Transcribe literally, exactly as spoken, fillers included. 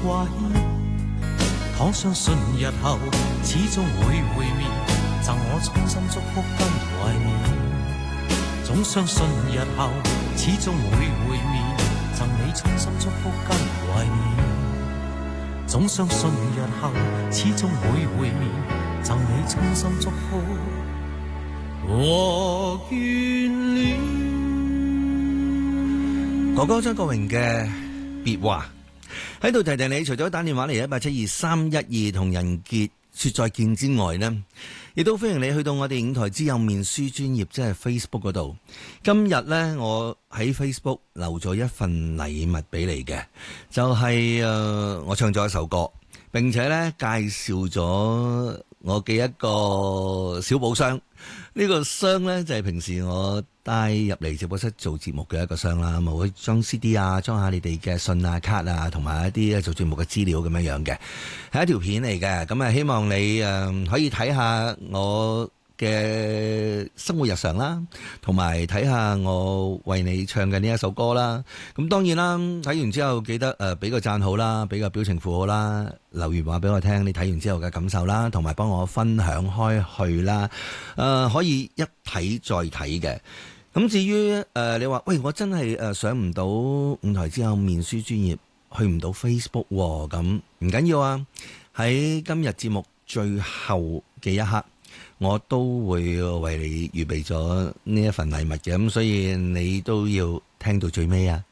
掛牽。倘相信日後始終會會面，贈我衷心祝福跟懷念。總相信日後始終會會面，贈你衷心祝福跟懷念。總相信日後始終會會面，贈你衷心祝福和眷戀。 哥哥張國榮嘅別話喺度提提你，除咗打電話嚟一八七二三一二同人傑說再見之外呢，亦都歡迎你去到我哋五台之右面書專頁，即係 Facebook 嗰度。今日呢，我喺 Facebook 留咗一份禮物俾你嘅，就係、是、誒、呃、我唱咗一首歌，並且呢介紹咗我嘅一個小寶箱。呢、這個箱呢，就係、是、平時我帶入嚟直播室做節目嘅一個箱啦，咁我會裝 C D 啊，裝下你哋嘅信啊、卡啊，同埋一啲做節目嘅資料咁樣樣嘅，係一條片嚟嘅。咁啊，希望你誒、呃、可以睇下我嘅生活日常啦，同埋睇下我為你唱嘅呢一首歌啦。咁當然啦，睇完之後記得誒俾個讚好啦，俾個表情符號啦，留言話俾我聽你睇完之後嘅感受啦，同埋幫我分享開去啦。誒、呃、可以一睇再睇嘅。咁至於誒、呃、你話喂，我真係誒上唔到五台之後面書專頁，去唔到 Facebook 喎，咁唔緊要啊。喺今日節目最後嘅一刻，我都會為你預備咗呢一份禮物嘅，咁所以你都要聽到最尾啊！